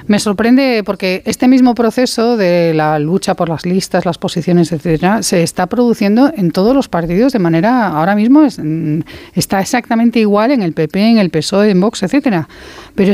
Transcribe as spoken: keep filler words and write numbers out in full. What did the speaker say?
Me sorprende porque este mismo proceso de la lucha por las listas, las posiciones, etcétera, se está produciendo en todos los partidos de manera, ahora mismo es, está exactamente igual en el P P, en el P S O E, en Vox, etcétera. Pero